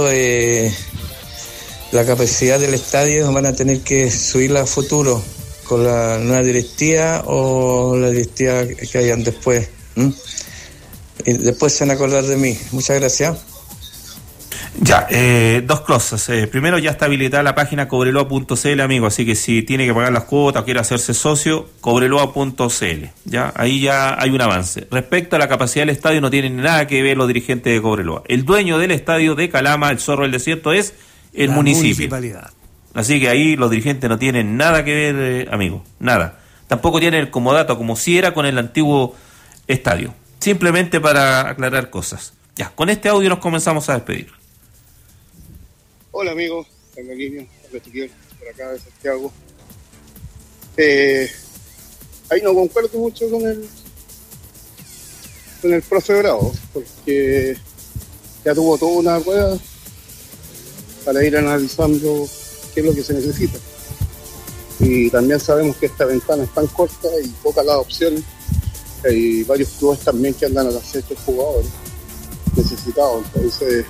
la capacidad del estadio van a tener que subirla a futuro con la nueva directiva o la directiva que hayan después. Y después se van a acordar de mí. Muchas gracias. Ya, dos cosas. Primero, ya está habilitada la página cobreloa.cl, amigo, así que si tiene que pagar las cuotas o quiere hacerse socio, cobreloa.cl. Ya, ahí ya hay un avance. Respecto a la capacidad del estadio, no tienen nada que ver los dirigentes de Cobreloa. El dueño del estadio de Calama, el Zorro del Desierto, es el municipio. Así que ahí los dirigentes no tienen nada que ver, amigo, nada. Tampoco tienen el comodato, como si era con el antiguo estadio. Simplemente para aclarar cosas. Ya, con este audio nos comenzamos a despedir. Hola amigos, Carlos Guiño, por acá de Santiago. Ahí no concuerdo mucho con el profe Bravo, porque ya tuvo toda una rueda para ir analizando qué es lo que se necesita. Y también sabemos que esta ventana es tan corta y pocas las opciones. Hay varios clubes también que andan a las hechos jugadores necesitados. Entonces,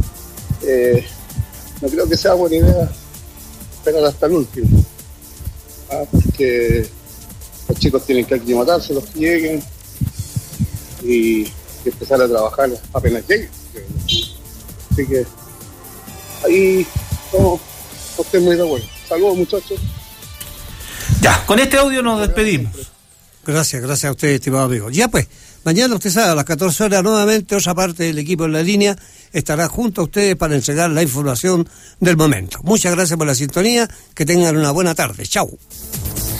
no creo que sea buena idea esperar hasta el último. Porque los chicos tienen que aclimatarse, los que lleguen, y empezar a trabajar apenas lleguen. Así que ahí no estoy muy de acuerdo. Saludos, muchachos. Ya, con este audio nos despedimos. Gracias a usted, estimado amigo. Ya pues, mañana usted sabe, a las 14 horas nuevamente, otra parte del equipo en la línea estará junto a ustedes para entregar la información del momento. Muchas gracias por la sintonía, que tengan una buena tarde. Chau.